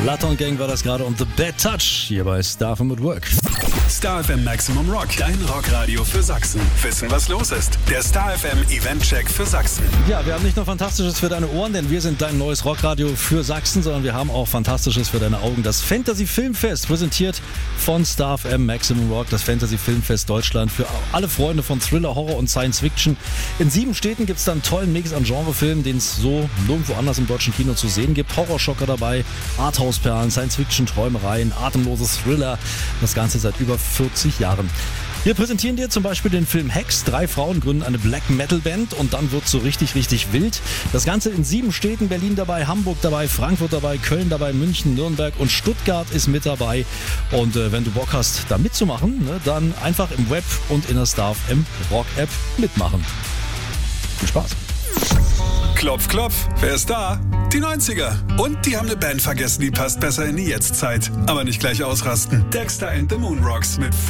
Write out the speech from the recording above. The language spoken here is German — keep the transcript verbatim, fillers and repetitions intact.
Laton Gang war das gerade und The Bad Touch hier bei Star F M at Work. Star F M Maximum Rock, dein Rockradio für Sachsen. Wissen, was los ist. Der Star F M Event-Check für Sachsen. Ja, wir haben nicht nur Fantastisches für deine Ohren, denn wir sind dein neues Rockradio für Sachsen, sondern wir haben auch Fantastisches für deine Augen. Das Fantasy Filmfest, präsentiert von Star F M Maximum Rock, das Fantasy Filmfest Deutschland für alle Freunde von Thriller, Horror und Science Fiction. In sieben Städten gibt es dann einen tollen Mix an Genrefilmen, den es so nirgendwo anders im deutschen Kino zu sehen gibt. Horrorschocker dabei, Arthouse-Perlen, Science-Fiction-Träumereien, atemloses Thriller. Das Ganze seit über vierzig Jahren. Wir präsentieren dir zum Beispiel den Film Hex. Drei Frauen gründen eine Black Metal Band und dann wird so richtig, richtig wild. Das Ganze in sieben Städten, Berlin dabei, Hamburg dabei, Frankfurt dabei, Köln dabei, München, Nürnberg und Stuttgart ist mit dabei. Und äh, wenn du Bock hast, da mitzumachen, ne, dann einfach im Web und in der Star F M Rock App mitmachen. Viel Spaß. Klopf, klopf, wer ist da? Die neunziger. Und die haben eine Band vergessen, die passt besser in die Jetztzeit. Aber nicht gleich ausrasten. Dexter and the Moonrocks mit